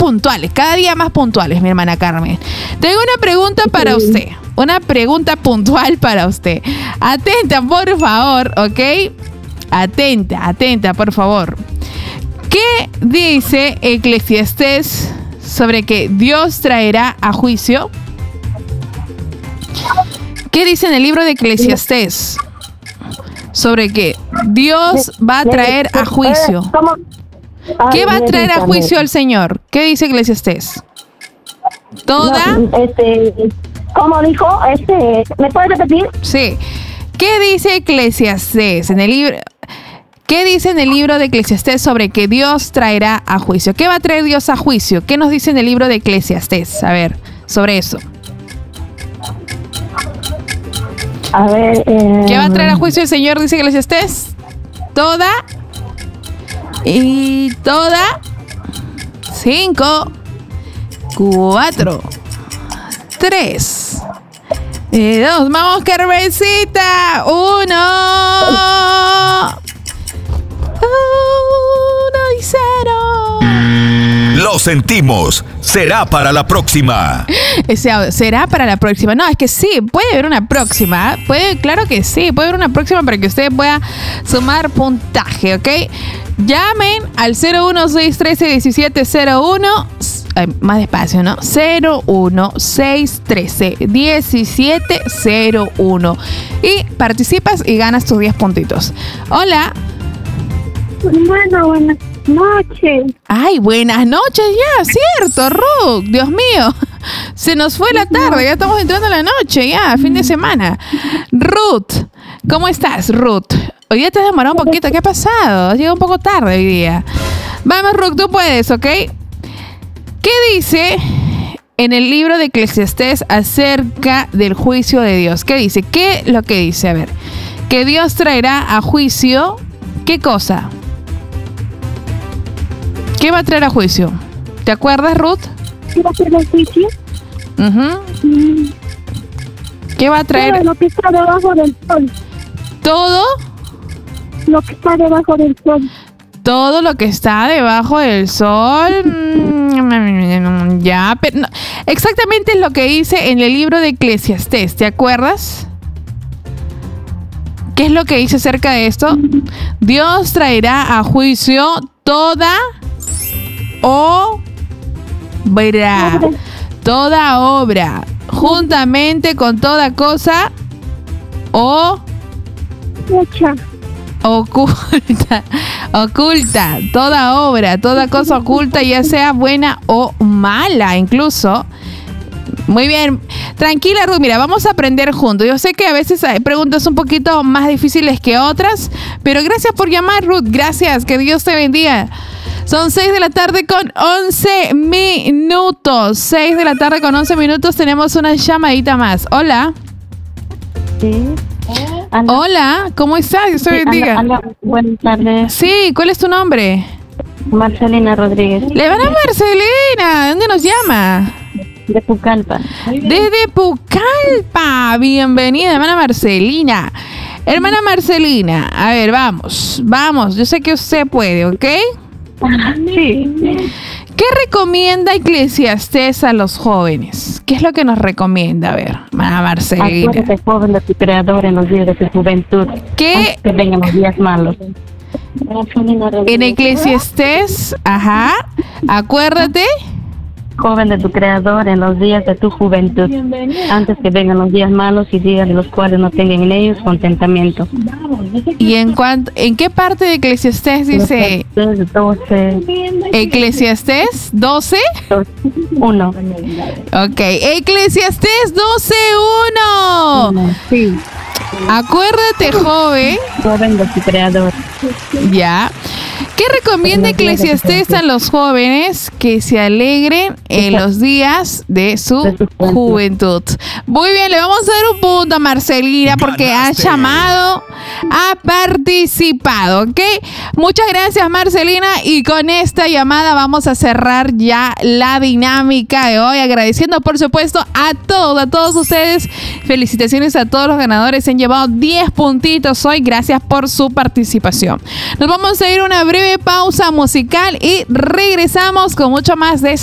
puntuales, cada día más puntuales, mi hermana Carmen. Tengo una pregunta para usted. Una pregunta puntual para usted. Atenta, por favor, ¿ok? Atenta, por favor. ¿Qué dice Eclesiastés sobre que Dios traerá a juicio? ¿Qué dice en el libro de Eclesiastés sobre que Dios va a traer a juicio? ¿Qué va a traer a juicio el Señor? ¿Qué dice Eclesiastés? Toda... ¿Cómo dijo? ¿Me puedes repetir? Sí. ¿Qué dice Eclesiastés en el libro? ¿Qué dice en el libro de Eclesiastés sobre que Dios traerá a juicio? ¿Qué va a traer Dios a juicio? ¿Qué nos dice en el libro de Eclesiastés? A ver, sobre eso. A ver, ¿qué va a traer a juicio el Señor? Dice Eclesiastés. Toda. 5, 4, 3, 2. Vamos, Carmencita. 1 y 0. Lo sentimos. Será para la próxima. Ese audio, será para la próxima. No, es que sí, puede haber una próxima. Claro que sí, puede haber una próxima para que usted pueda sumar puntaje, ¿ok? Llamen al 01613-1701. Más despacio, ¿no? 01613-1701. Y participas y ganas tus 10 puntitos. Hola. Bueno, buenas noches. Ay, buenas noches ya, cierto, Ruth. Dios mío, se nos fue la tarde, ya estamos entrando a la noche, ya, fin de semana. Ruth, ¿cómo estás, Ruth? Hoy día te has demorado un poquito, ¿qué ha pasado? Has llegado un poco tarde hoy día. Vamos, Ruth, tú puedes, ¿ok? ¿Qué dice en el libro de Eclesiastés acerca del juicio de Dios? ¿Qué dice? ¿Qué es lo que dice? A ver, que Dios traerá a juicio, ¿qué cosa? ¿Qué va a traer a juicio? ¿Te acuerdas, Ruth? ¿Qué va a traer a juicio? ¿Qué va a traer? Todo lo que está debajo del sol. ¿Todo? Lo que está debajo del sol. Todo lo que está debajo del sol. Ya, pero no, exactamente es lo que dice en el libro de Eclesiastés. ¿Te acuerdas? ¿Qué es lo que dice acerca de esto? Dios traerá a juicio toda obra, juntamente con toda cosa oculta, toda obra, toda cosa oculta, ya sea buena o mala, incluso. Muy bien, tranquila, Ruth, mira, vamos a aprender juntos. Yo sé que a veces hay preguntas un poquito más difíciles que otras, pero gracias por llamar, Ruth, gracias, que Dios te bendiga. Son 6 de la tarde con 11 minutos. 6 de la tarde con 11 minutos. Tenemos una llamadita más. Hola. Sí. Hola, ¿cómo estás? Dios te bendiga. Buenas tardes. Sí, ¿cuál es tu nombre? Marcelina Rodríguez. Le van a Marcelina. ¿Dónde nos llama? De Pucallpa. Desde Pucallpa. Bienvenida, hermana Marcelina. Hermana Marcelina, a ver, vamos. Yo sé que usted puede, ¿ok? Sí. ¿Qué recomienda Eclesiastés a los jóvenes? ¿Qué es lo que nos recomienda? A ver, hermana Marcelina. Acuérdate, joven, de tu creador en los días de tu juventud. ¿Qué? Antes que vengan los días malos. En Eclesiastés, acuérdate. Joven de tu creador en los días de tu juventud, antes que vengan los días malos y días de los cuales no tengan en ellos contentamiento. ¿Y en qué parte de Eclesiastés dice? 12. Eclesiastés 12. 1. Ok, Eclesiastés 12:1. Sí. Acuérdate, joven de tu creador. Ya. ¿Qué recomienda Eclesiastés a los jóvenes? Que se alegren en los días de su juventud. Muy bien, le vamos a dar un punto a Marcelina porque ha llamado, ha participado, ¿ok? Muchas gracias, Marcelina, y con esta llamada vamos a cerrar ya la dinámica de hoy, agradeciendo por supuesto a todos ustedes. Felicitaciones a todos los ganadores, se han llevado 10 puntitos hoy, gracias por su participación. Nos vamos a ir a una breve pausa musical y regresamos con mucho más de